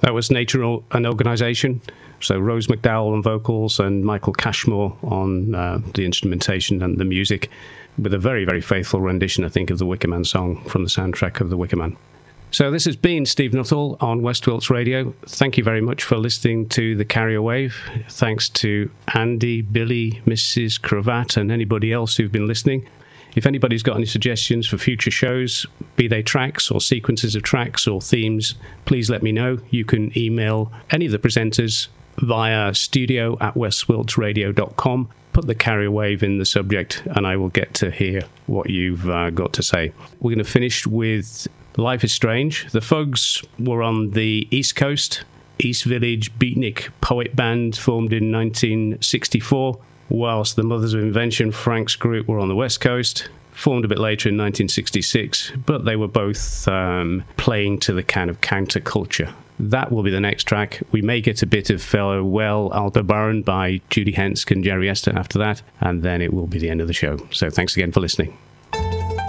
That was Nature and Organisation. So Rose McDowell on vocals and Michael Cashmore on the instrumentation and the music, with a very, very faithful rendition, I think, of the Wicker Man song from the soundtrack of The Wicker Man. So this has been Steve Nuttall on West Wilts Radio. Thank you very much for listening to The Carrier Wave. Thanks to Andy, Billy, Mrs. Cravat, and anybody else who've been listening. If anybody's got any suggestions for future shows, be they tracks or sequences of tracks or themes, please let me know. You can email any of the presenters via studio@westwiltsradio.com. Put The Carrier Wave in the subject and I will get to hear what you've got to say. We're going to finish with Life is Strange. The Fugs were on the East Coast, East Village Beatnik Poet Band, formed in 1964, whilst the Mothers of Invention, Frank's group, were on the West Coast, formed a bit later in 1966, but they were both playing to the kind of counterculture. That will be the next track. We may get a bit of Farewell Aldebaran by Judy Hensk and Jerry Esther after that, and then it will be the end of the show. So thanks again for listening.